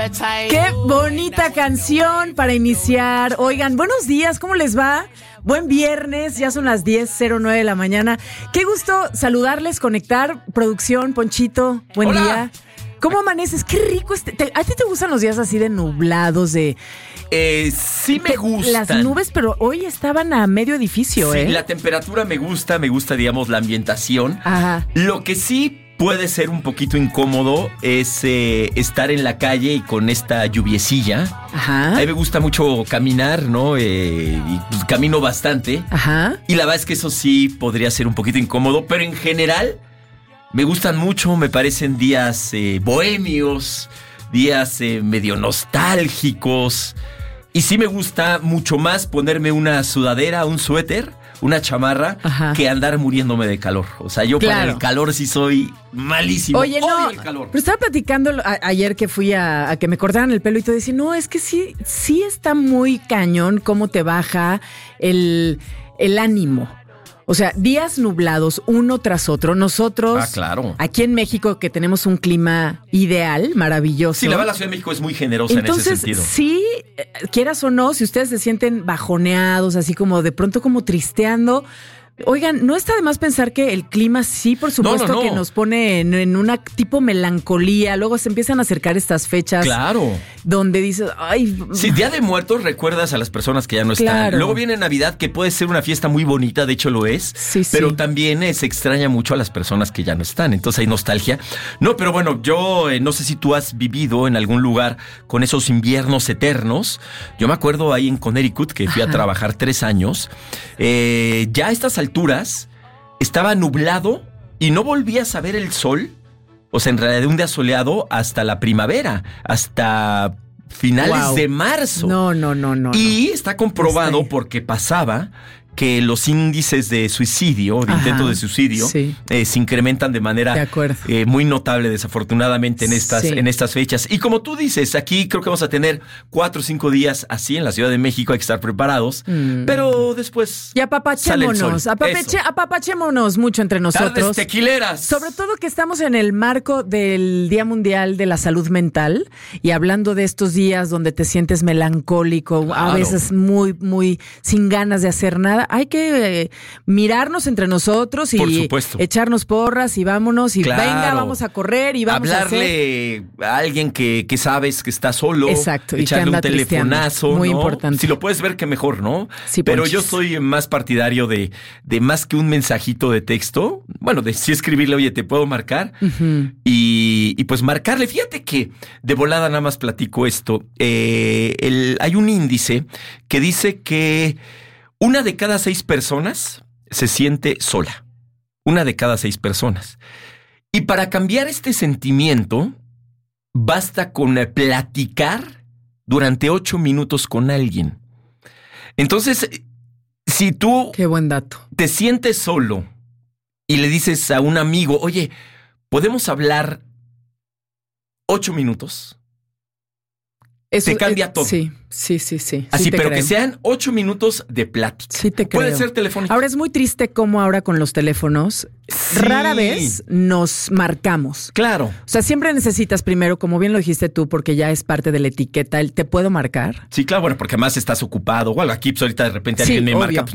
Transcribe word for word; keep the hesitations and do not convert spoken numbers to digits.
Qué bonita canción para iniciar. Oigan, buenos días, ¿cómo les va? Buen viernes, ya son las diez cero nueve de la mañana. Qué gusto saludarles, conectar. Producción, Ponchito, buen Hola. día. ¿Cómo amaneces? Qué rico este. te- ¿A ti te gustan los días así de nublados, de Eh, sí me que- gustan. las nubes, pero hoy estaban a medio edificio, Sí, ¿eh? la temperatura me gusta, me gusta, digamos, la ambientación. Ajá. Lo que sí puede ser un poquito incómodo es eh, estar en la calle y con esta lluviecilla. Ajá. A mí me gusta mucho caminar, ¿no? Eh, y pues, camino bastante. Ajá. Y la verdad es que eso sí podría ser un poquito incómodo, pero en general me gustan mucho, me parecen días eh, bohemios, días eh, medio nostálgicos. Y sí me gusta mucho más ponerme una sudadera, un suéter, una chamarra, Ajá. que andar muriéndome de calor. O sea, yo para Claro. el calor sí soy malísimo. Oye, no, Odio el calor. pero estaba platicando a- ayer que fui a, a que me cortaran el pelo y te decía, no, es que sí, sí está muy cañón cómo te baja el, el ánimo. O sea, días nublados uno tras otro. Nosotros, Ah, claro. aquí en México, que tenemos un clima ideal, maravilloso. Sí, la verdad la Ciudad de México es muy generosa Entonces, en ese sentido. sí, eh, quieras o no, si ustedes se sienten bajoneados, así como de pronto como tristeando, oigan, no está de más pensar que el clima sí, por supuesto, no, no. que nos pone en, en una tipo melancolía. Luego se empiezan a acercar estas fechas Claro. donde dices, ay, Sí, Día de Muertos recuerdas a las personas que ya no están. Claro. Luego viene Navidad, que puede ser una fiesta muy bonita, de hecho lo es. Sí, sí. Pero también eh, se extraña mucho a las personas que ya no están. Entonces hay nostalgia. No, pero bueno, yo eh, no sé si tú has vivido en algún lugar con esos inviernos eternos. Yo me acuerdo ahí en Connecticut, que fui Ajá. a trabajar tres años. Eh, ya a estas alturas estaba nublado y no volvías a ver el sol. O sea, en realidad de un día soleado hasta la primavera, hasta finales Wow. de marzo. no, no, no, no. Y está comprobado Está ahí. porque pasaba que los índices de suicidio, de Ajá, intento de suicidio, sí. eh, se incrementan de manera De acuerdo. eh, muy notable, desafortunadamente, en estas, Sí. en estas fechas. Y como tú dices, aquí creo que vamos a tener cuatro o cinco días así en la Ciudad de México, hay que estar preparados. Mm. Pero después Y sale el apapachémonos, sol. apapache- Eso. apapachémonos mucho entre Tardes nosotros. tequileras. Sobre todo que estamos en el marco del Día Mundial de la Salud Mental y hablando de estos días donde te sientes melancólico, a Claro. veces muy, muy sin ganas de hacer nada, hay que eh, mirarnos entre nosotros y Por supuesto. echarnos porras y vámonos y Claro. venga, vamos a correr y vamos a hacer... hablarle a, alguien que, que sabes que está solo. Exacto, y que echarle anda un telefonazo. tristeando. Muy ¿no? importante. Si lo puedes ver, que mejor, ¿no? Sí, Pero Ponchis. yo soy más partidario de, de más que un mensajito de texto. Bueno, de sí escribirle, oye, te puedo marcar. Ujú. Y, y pues marcarle. Fíjate que de volada nada más platico esto. Eh, el- hay un índice que dice que una de cada seis personas se siente sola. Una de cada seis personas. Y para cambiar este sentimiento, basta con eh, platicar durante ocho minutos con alguien. Entonces, si tú Qué buen dato. te sientes solo y le dices a un amigo, oye, ¿podemos hablar ocho minutos? Eso, Te cambia eh, todo. Sí, sí, sí, sí. Así, Sí te pero creo. que sean ocho minutos de plática. Sí te Puede creo. ser telefónico. Ahora es muy triste cómo ahora con los teléfonos Sí. rara vez nos marcamos. Claro. O sea, siempre necesitas primero, como bien lo dijiste tú, porque ya es parte de la etiqueta, el te puedo marcar. Sí, claro, bueno, porque además estás ocupado. Bueno, aquí pues, ahorita de repente Sí, alguien me obvio. marca, pues